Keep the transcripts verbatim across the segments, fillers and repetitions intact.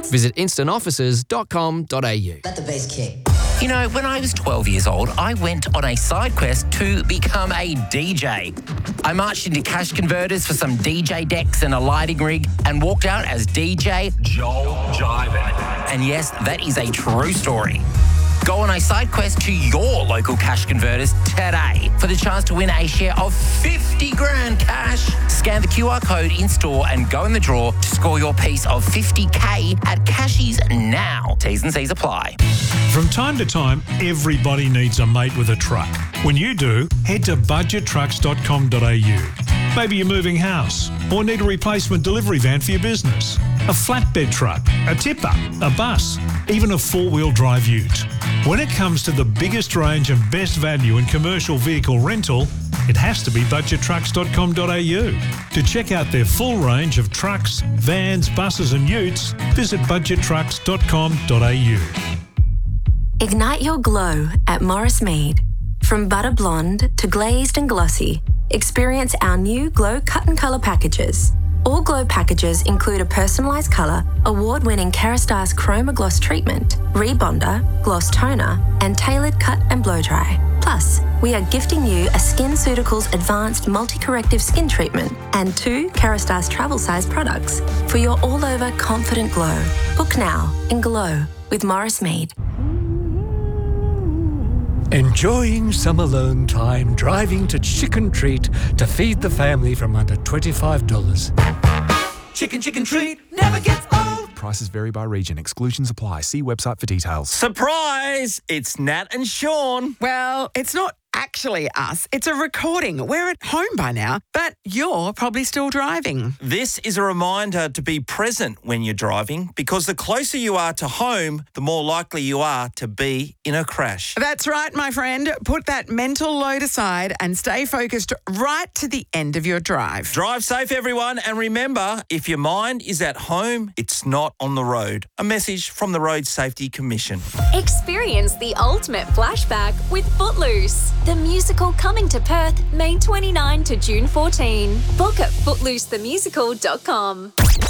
Visit instant officers dot com dot a u. Let the bass kick. You know, when I was twelve years old, I went on a side quest to become a D J. I marched into cash converters for some D J decks and a lighting rig and walked out as D J Joel Jiven. And yes, that is a true story. Go on a side quest to your local cash converters today for the chance to win a share of fifty grand cash. Scan the Q R code in store and go in the draw to score your piece of fifty K at Cashies now. T's and C's apply. From time to time, everybody needs a mate with a truck. When you do, head to budget trucks dot com dot a u. Maybe you're moving house or need a replacement delivery van for your business, a flatbed truck, a tipper, a bus, even a four-wheel drive ute. When it comes to the biggest range and best value in commercial vehicle rental, it has to be budget trucks dot com dot a u. To check out their full range of trucks, vans, buses and utes, visit budget trucks dot com dot a u. Ignite your glow at Morris Mead. From butter blonde to glazed and glossy, experience our new Glow Cut and Colour packages. All Glow packages include a personalised colour, award-winning Kerastase Chroma Gloss treatment, rebonder, gloss toner, and tailored cut and blow dry. Plus, we are gifting you a SkinCeuticals Advanced Multi-Corrective Skin Treatment and two Kerastase travel size products for your all-over confident glow. Book now and glow with Morris Mead. Enjoying some alone time, driving to Chicken Treat to feed the family from under twenty-five dollars. Chicken, chicken treat never gets old. Prices vary by region. Exclusions apply. See website for details. Surprise! It's Nat and Sean. Well, it's not actually us. It's a recording. We're at home by now, but you're probably still driving. This is a reminder to be present when you're driving, because the closer you are to home, the more likely you are to be in a crash. That's right, my friend. Put that mental load aside and stay focused right to the end of your drive. Drive safe, everyone, and remember, if your mind is at home, it's not on the road. A message from the Road Safety Commission. Experience the ultimate flashback with Footloose. The musical coming to Perth May twenty-ninth to June fourteenth. Book at footloose the musical dot com.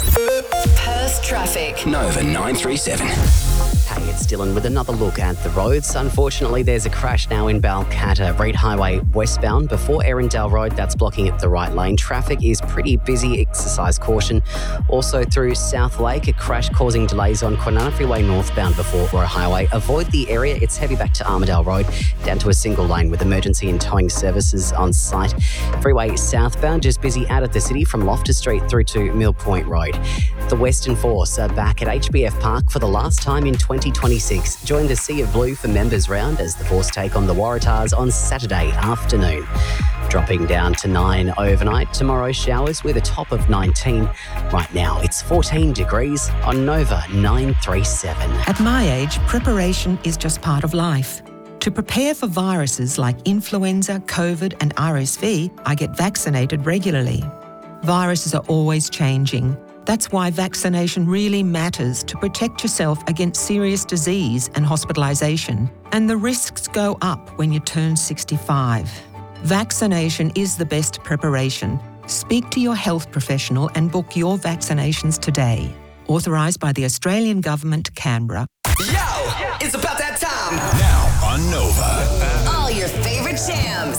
Perth traffic. Nova nine three seven. Hey, it's Dylan with another look at the roads. Unfortunately, there's a crash now in Balcatta, Reid Highway westbound before Erindale Road. That's blocking it the right lane. Traffic is pretty busy. Exercise caution. Also through South Lake, a crash causing delays on Kwinana Freeway northbound before Royal Highway. Avoid the area. It's heavy back to Armadale Road, down to a single lane with emergency and towing services on site. Freeway southbound, just busy out of the city from Loftus Street through to Mill Point Road. The Western Force are back at H B F Park for the last time in twenty twenty-six. Join the Sea of Blue for members round as the Force take on the Waratahs on Saturday afternoon. Dropping down to nine overnight. Tomorrow showers with a top of nineteen. Right now it's fourteen degrees on Nova nine three seven. At my age, preparation is just part of life. To prepare for viruses like influenza, COVID and R S V, I get vaccinated regularly. Viruses are always changing. That's why vaccination really matters to protect yourself against serious disease and hospitalisation. And the risks go up when you turn sixty-five. Vaccination is the best preparation. Speak to your health professional and book your vaccinations today. Authorised by the Australian Government, Canberra. Yo, it's about that time. Now on Nova. All your favorite jams.